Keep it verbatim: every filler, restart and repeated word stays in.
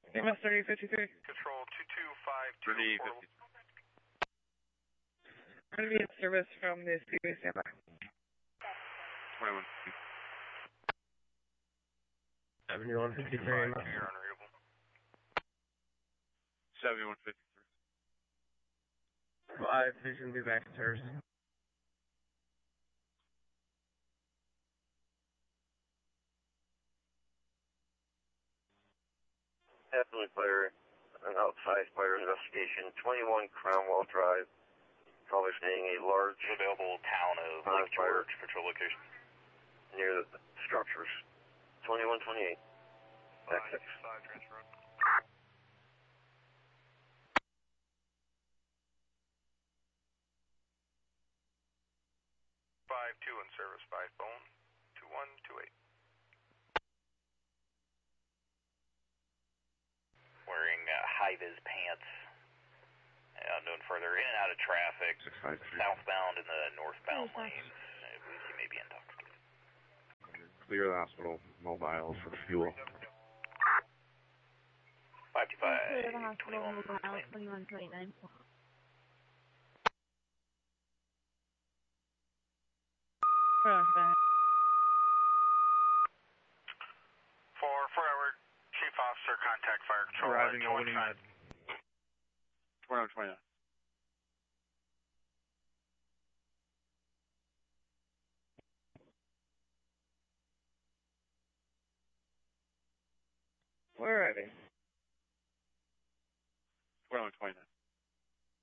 M S thirty fifty-three. Control two two five two four. I'm going to be in service from the Speedway standby. twenty-one. seventy-one fifty-three. You're unreadable. seventy-one fifty-three. Five, vision, be back in service. Definitely fire, an outside fire investigation, twenty-one Cromwell Drive. Probably seeing a large Available town of uh, Lake fire George patrol location. near the structures. twenty-one twenty-eight. Back six. Five transfer. Five two in service by phone. Two one two eight. Wearing uh, high vis pants. Uh, moving further in and out of traffic. six five three. Southbound in the northbound lanes. I believe he may be intoxicated. Clear the hospital mobile for fuel. Five two five. Clear the hospital twenty-one. mobile, twenty-one twenty-nine. Perfect. For forward, Chief Officer, contact fire control. Arriving uh, opening at twenty-one twenty-nine. We're ready. twenty-one twenty-nine.